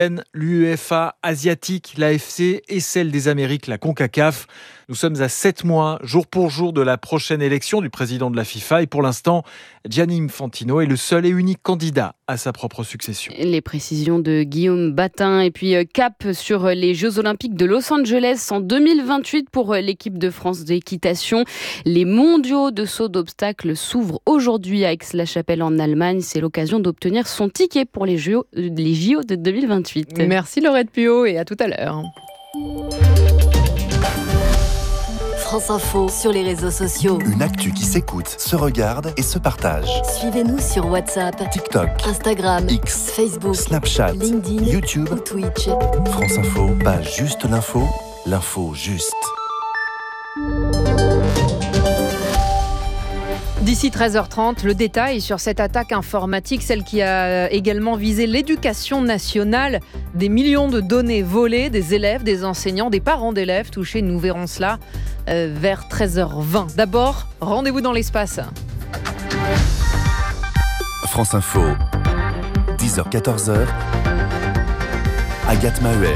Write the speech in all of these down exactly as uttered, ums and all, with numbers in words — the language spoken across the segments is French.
L'U E F A asiatique, l'A F C et celle des Amériques, la CONCACAF. Nous sommes à sept mois, jour pour jour, de la prochaine élection du président de la FIFA. Et pour l'instant, Gianni Infantino est le seul et unique candidat à sa propre succession. Les précisions de Guillaume Batin. Et puis cap sur les Jeux Olympiques de Los Angeles en deux mille vingt-huit pour l'équipe de France d'équitation. Les mondiaux de saut d'obstacles s'ouvrent aujourd'hui à Aix-la-Chapelle en Allemagne. C'est l'occasion d'obtenir son ticket pour les J O, les J O de deux mille vingt-huit. Merci Laurette Puot et à tout à l'heure. France Info sur les réseaux sociaux. Une actu qui s'écoute, se regarde et se partage. Suivez-nous sur WhatsApp, TikTok, Instagram, X, Facebook, Snapchat, LinkedIn, YouTube ou Twitch. France Info, pas juste l'info, l'info juste. D'ici treize heures trente, le détail sur cette attaque informatique, celle qui a également visé l'éducation nationale. Des millions de données volées, des élèves, des enseignants, des parents d'élèves touchés. Nous verrons cela euh, vers treize heures vingt. D'abord, rendez-vous dans l'espace. France Info, dix heures quatorze, Agathe Maheuer.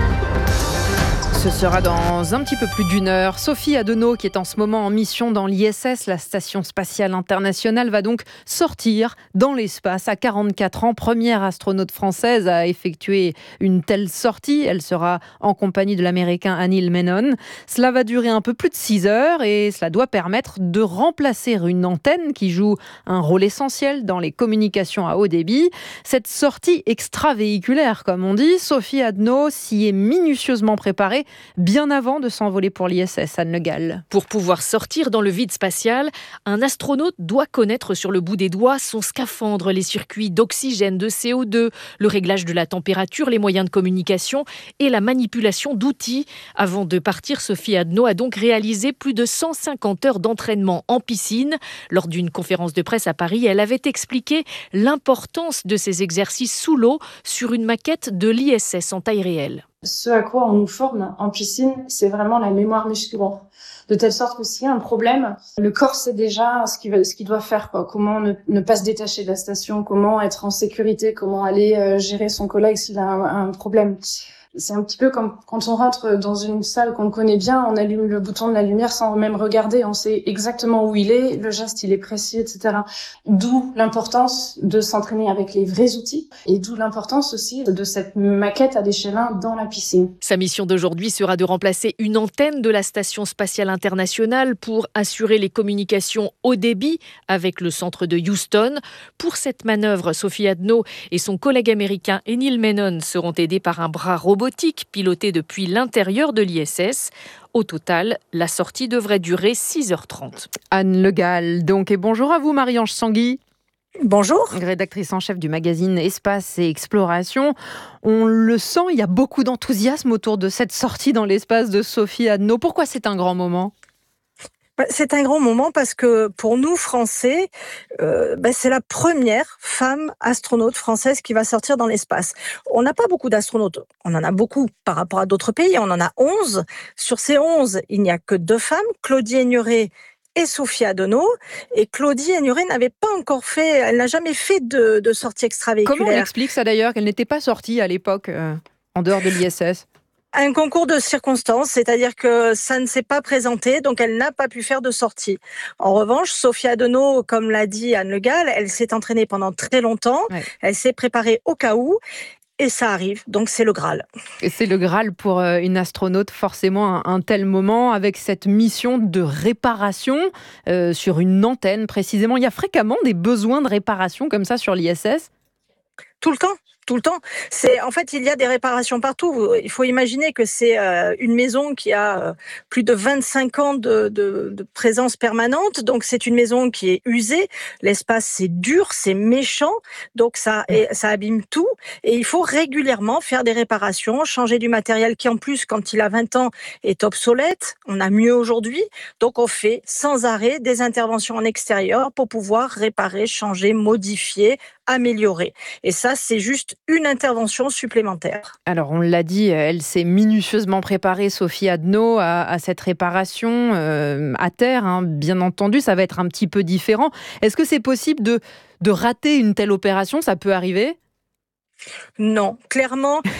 Ce sera dans un petit peu plus d'une heure. Sophie Adenau, qui est en ce moment en mission dans l'I S S, la Station Spatiale Internationale, va donc sortir dans l'espace à quarante-quatre ans. Première astronaute française à effectuer une telle sortie. Elle sera en compagnie de l'Américain Anil Menon. Cela va durer un peu plus de six heures et cela doit permettre de remplacer une antenne qui joue un rôle essentiel dans les communications à haut débit. Cette sortie extravéhiculaire, comme on dit, Sophie Adenau s'y est minutieusement préparée bien avant de s'envoler pour l'I S S, Anne Le Gall. Pour pouvoir sortir dans le vide spatial, un astronaute doit connaître sur le bout des doigts son scaphandre, les circuits d'oxygène, de C O deux, le réglage de la température, les moyens de communication et la manipulation d'outils. Avant de partir, Sophie Adenau a donc réalisé plus de cent cinquante heures d'entraînement en piscine. Lors d'une conférence de presse à Paris, elle avait expliqué l'importance de ces exercices sous l'eau sur une maquette de l'I S S en taille réelle. Ce à quoi on nous forme en piscine, c'est vraiment la mémoire musculaire. De telle sorte que s'il y a un problème, le corps sait déjà ce qu'il, ce qu'il doit faire, quoi. Comment ne, ne pas se détacher de la station, comment être en sécurité, comment aller euh, gérer son collègue s'il a un, un problème. C'est un petit peu comme quand on rentre dans une salle qu'on connaît bien, on allume le bouton de la lumière sans même regarder, on sait exactement où il est, le geste il est précis, et cetera. D'où l'importance de s'entraîner avec les vrais outils et d'où l'importance aussi de cette maquette à l'échelle un dans la piscine. Sa mission d'aujourd'hui sera de remplacer une antenne de la Station Spatiale Internationale pour assurer les communications haut débit avec le centre de Houston. Pour cette manœuvre, Sophie Adenau et son collègue américain Anil Menon seront aidés par un bras robotique piloté depuis l'intérieur de l'I S S. Au total, la sortie devrait durer six heures trente. Anne Le Gall, donc, et bonjour à vous Marie-Ange Sanguy. Bonjour. Rédactrice en chef du magazine Espace et Exploration. On le sent, il y a beaucoup d'enthousiasme autour de cette sortie dans l'espace de Sophie Adenau. Pourquoi c'est un grand moment ? C'est un grand moment parce que pour nous, Français, euh, ben c'est la première femme astronaute française qui va sortir dans l'espace. On n'a pas beaucoup d'astronautes. On en a beaucoup par rapport à d'autres pays. On en a onze. Sur ces onze, il n'y a que deux femmes, Claudie Aigneret et Sophie Adenau. Et Claudie Aigneret n'avait pas encore fait, elle n'a jamais fait de, de sortie extravéhiculaire. Comment on explique ça d'ailleurs, qu'elle n'était pas sortie à l'époque euh, en dehors de l'I S S ? Un concours de circonstances, c'est-à-dire que ça ne s'est pas présenté, donc elle n'a pas pu faire de sortie. En revanche, Sophie Adenau, comme l'a dit Anne Le Gall, elle s'est entraînée pendant très longtemps, ouais. Elle s'est préparée au cas où, et ça arrive, donc c'est le Graal. Et c'est le Graal pour une astronaute, forcément, un, un tel moment, avec cette mission de réparation euh, sur une antenne, précisément. Il y a fréquemment des besoins de réparation comme ça sur l'I S S ? Tout le temps. Tout le temps. C'est, en fait, il y a des réparations partout. Il faut imaginer que c'est euh, une maison qui a euh, plus de vingt-cinq ans de, de, de présence permanente. Donc, c'est une maison qui est usée. L'espace, c'est dur, c'est méchant. Donc, ça, et, ça abîme tout. Et il faut régulièrement faire des réparations, changer du matériel qui, en plus, quand il a vingt ans, est obsolète. On a mieux aujourd'hui. Donc, on fait sans arrêt des interventions en extérieur pour pouvoir réparer, changer, modifier, améliorer. Et ça, c'est juste une intervention supplémentaire. Alors, on l'a dit, elle s'est minutieusement préparée, Sophie Adenau, à, à cette réparation euh, à terre. Hein. Bien entendu, ça va être un petit peu différent. Est-ce que c'est possible de, de rater une telle opération ? Ça peut arriver ? Non, clairement,